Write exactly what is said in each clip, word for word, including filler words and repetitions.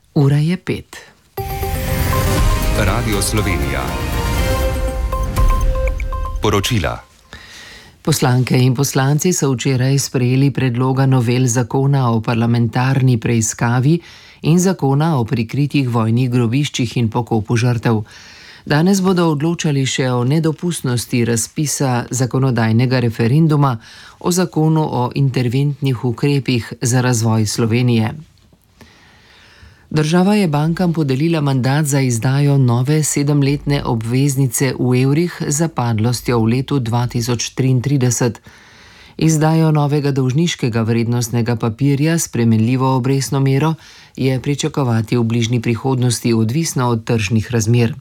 Ura je pet. Radio Slovenija. Poročila. Poslanke in poslanci so včeraj sprejeli predloga novel zakona o parlamentarni preiskavi in zakona o prikritih vojnih grobiščih in pokopu žrtev. Danes bodo odločali še o nedopustnosti razpisa zakonodajnega referenduma o zakonu o interventnih ukrepih za razvoj Slovenije. Država je bankam podelila mandat za izdajo nove sedemletne obveznice v evrih z zapadlostjo v letu dva tisoč triintrideset. Izdajo novega dolžniškega vrednostnega papirja s spremenljivo obrestno mero je pričakovati v bližnji prihodnosti, odvisno od tržnih razmer.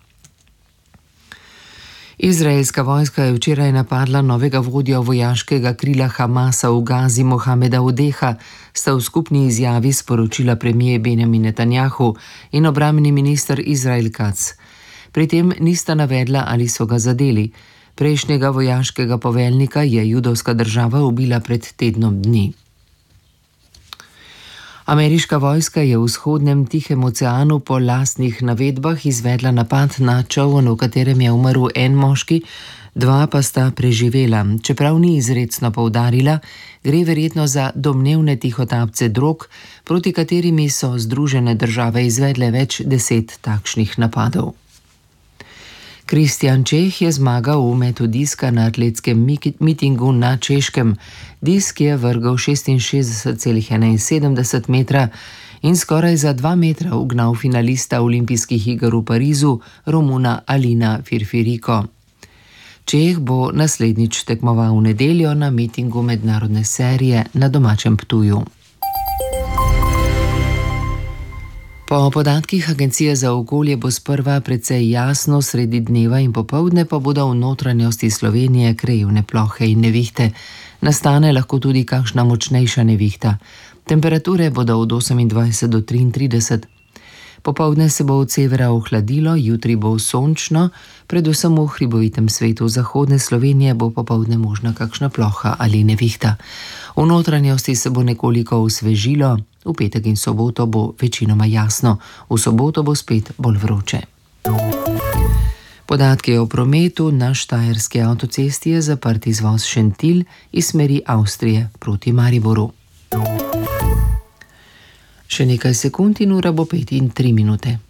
Izraelska vojska je včeraj napadla novega vodjo vojaškega krila Hamasa v Gazi Mohameda Odeha, sta v skupni izjavi sporočila premier Benjamin Netanjahu in obrambni minister Izrael Katz. Pri tem nista navedla, ali so ga zadeli. Prejšnjega vojaškega poveljnika je judovska država ubila pred tednom dni. Ameriška vojska je v vzhodnem Tihem oceanu po lastnih navedbah izvedla napad na čoln, v katerem je umrl en moški, dva pa sta preživela. Čeprav ni izrecno poudarila, gre verjetno za domnevne tihotapce drog, proti katerimi so Združene države izvedle več deset takšnih napadov. Kristjan Čeh je zmagal v metu diska na atletskem mitingu na Češkem. Disk je vrgel šestinšestdeset celih enainsedemdeset metra in skoraj za dva metra ugnal finalista olimpijskih iger v Parizu, Romuna Alina Firfiriko. Čeh bo naslednjič tekmoval v nedeljo na mitingu mednarodne serije na domačem Ptuju. Po podatkih Agencije za okolje bo sprva precej jasno, sredi dneva in popoldne pa bodo v notranjosti Slovenije krajevne plohe in nevihte. Nastane lahko tudi kakšna močnejša nevihta. Temperature bodo od osemindvajset do triintrideset. Popoldne se bo od severa ohladilo, jutri bo sončno, predvsem v hribovitem svetu zahodne Slovenije bo popoldne možna kakšna ploha ali nevihta. V notranjosti se bo nekoliko osvežilo, v petek in soboto bo večinoma jasno, v soboto bo spet bolj vroče. Podatki o prometu: na štajerski avtocesti je zaprt izvoz Šentilj iz smeri Avstrije proti Mariboru. Še nekaj sekund in ura bo pet in tri minute.